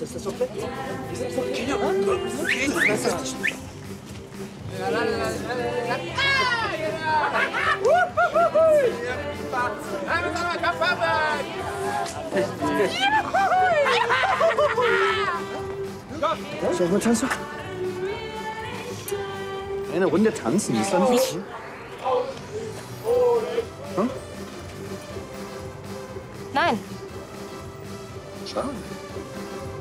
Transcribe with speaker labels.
Speaker 1: Ist das okay? Ist das okay? Okay. Sollen wir tanzen? Eine Runde tanzen, ist dann nicht? Hm?
Speaker 2: Nein.
Speaker 1: Schade.